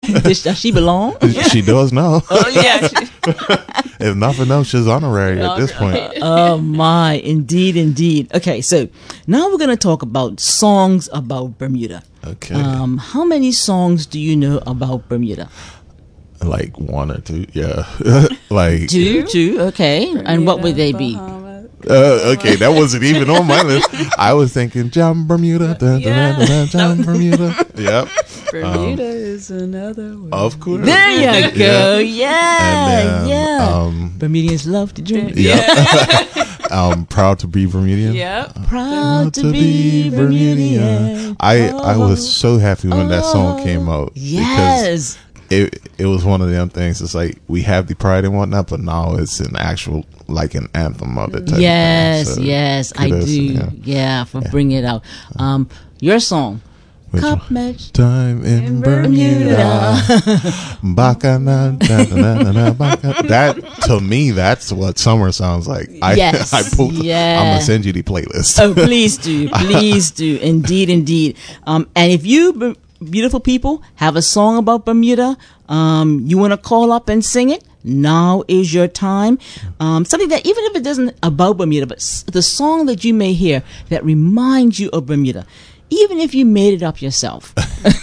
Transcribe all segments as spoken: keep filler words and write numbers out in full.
Does, does she belong? She does now. Oh yeah. She, If nothing else, she's honorary at this point. oh my, indeed, indeed. Okay, so now we're going to talk about songs about Bermuda. Okay. Um, how many songs do you know about Bermuda? Like one or two, yeah. Like Two, two, okay. And what would they be? Uh, okay, that wasn't even on my list. I was thinking John Bermuda, da, da, da, da, John Bermuda. Yep. Bermuda um, is another word. Of course. There you go. Yeah, then, yeah. Um, Bermudians love to drink. Yep. I'm proud to be Bermudian. Yep. Proud to be Bermudian. I I was so happy when that song came out. Yes. It it was one of them things. It's like we have the pride and whatnot, but now it's an actual like an anthem of it. Type Yes, of thing. So yes, I kudos, do. Yeah, yeah for yeah. bringing it out. Um, your song. Which Cup one? match Time in, in Bermuda. Bermuda. Bacana, da, da, da, da, baca- that to me, that's what summer sounds like. I, Yes, I pulled. yeah. I'm gonna send you the playlist. Oh, please do, please do, indeed, indeed. Um, and if you b- beautiful people have a song about Bermuda, um, you want to call up and sing it. Now is your time. Um, something that even if it doesn't about Bermuda, but s- the song that you may hear that reminds you of Bermuda. Even if you made it up yourself,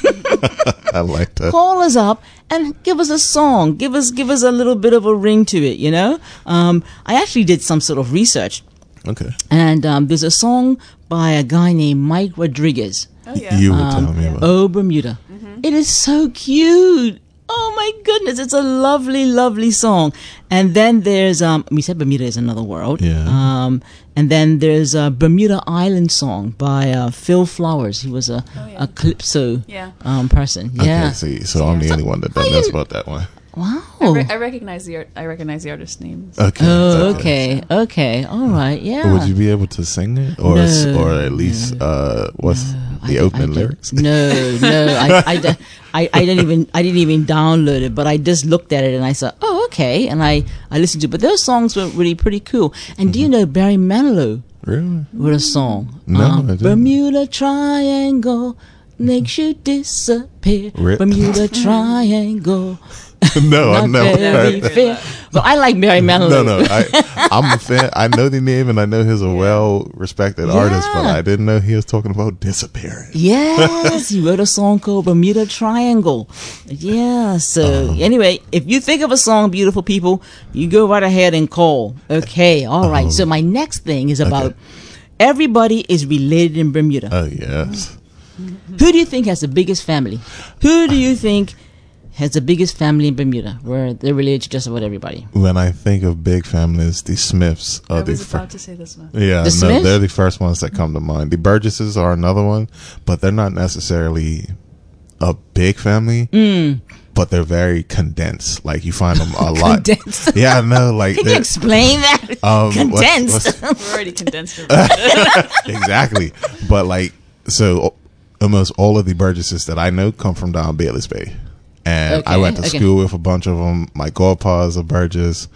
I like that. call us up and give us a song. Give us give us a little bit of a ring to it. You know, um, I actually did some sort of research, Okay. and um, there's a song by a guy named Mike Rodriguez. Oh yeah. You would tell me about. Oh, Bermuda. Mm-hmm. It is so cute. Oh my goodness, it's a lovely, lovely song. And then there's um we said Bermuda is another world. Yeah. Um and then there's a Bermuda Island song by uh, Phil Flowers. He was a, Oh, yeah. a calypso Yeah. um person. Okay, Yeah. see, so I'm the only one that doesn't know about that one. Wow. I, re- I recognize the art- I recognize the artist names. Okay. Oh, okay. Okay. All right. Yeah. Would you be able to sing it, or No, or at least uh, what's the I- opening I lyrics? don't- No, no, I, I, d- I, I didn't even, I didn't even download it, but I just looked at it and I said, oh, okay, and I, I listened to it. But those songs were really pretty cool. And do you know Barry Manilow Really? wrote a song? No, um, I didn't. Bermuda Triangle makes you disappear. Re- Bermuda Triangle. No, I Not never very heard that. fair. But I like Barry Manilow. No, no, I, I'm a fan. I know the name and I know he's a well-respected artist, but Yeah. I didn't know he was talking about disappearing. Yes, he wrote a song called Bermuda Triangle. Yeah, so anyway, if you think of a song, beautiful people, you go right ahead and call. Okay, all right. So my next thing is about Okay. everybody is related in Bermuda. Oh yes. Who do you think has the biggest family? Who do you think has the biggest family in Bermuda, where they're related to just about everybody? When I think of big families, the Smiths I are the was fir- about to say this one. yeah, The no, Smiths? they're the first ones that come to mind. The Burgesses are another one, but they're not necessarily a big family. Mm. But they're very condensed. Like you find them a lot. Condensed. Yeah, I know. Like Can you they're- explain that? um, what's- Condensed. what's- We're already condensed. It. exactly. But like, so almost all of the Burgesses that I know come from down Bayless Bay, and I Okay, went to okay. school with a bunch of them. My godpa's a Burgess,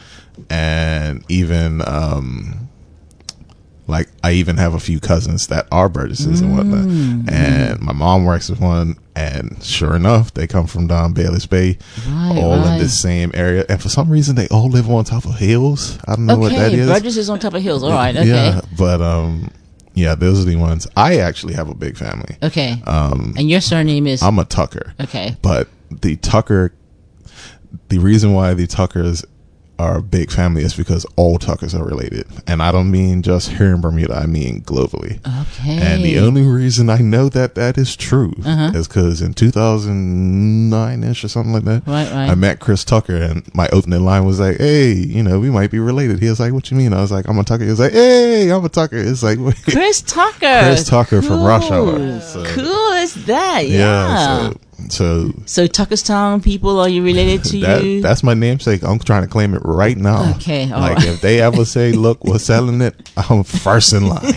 and even um, like I even have a few cousins that are Burgesses and whatnot. Mm. And my mom works with one, and sure enough, they come from down Bayless Bay, Right, all right. in this same area. And for some reason, they all live on top of hills. I don't know what that Okay, is. Burgess is on top of hills. All right, okay. Yeah, but um, yeah, those are the ones. I actually have a big family. Okay. Um, And your surname is? I'm a Tucker, Okay. but the Tucker, the reason why the Tuckers are a big family is because all Tuckers are related, and I don't mean just here in Bermuda. I mean globally. Okay. And the only reason I know that that is true Uh-huh. is because in two thousand nine ish or something like that, Right, right. I met Chris Tucker, and my opening line was like, "Hey, you know, we might be related." He was like, "What you mean?" I was like, "I'm a Tucker." He was like, "Hey, I'm a Tucker." It's like Chris Tucker. Chris Tucker from Rush Cool. Hour. So, Cool is that? Yeah. yeah. So, so So Tuckerstown people, are you related to that you? that's my namesake. I'm trying to claim it right now. Okay, all like right. if they ever say, "Look, we're selling it," I'm first in line.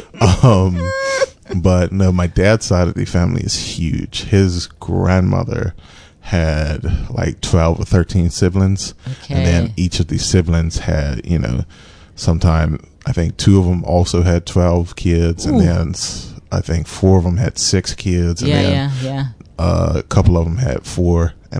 um, but no, my dad's side of the family is huge. His grandmother had like twelve or thirteen siblings, Okay. and then each of these siblings had, you know, sometime I think two of them also had twelve kids, and Ooh. then s- I think four of them had six kids, and yeah, then yeah, yeah. uh, a couple of them had four.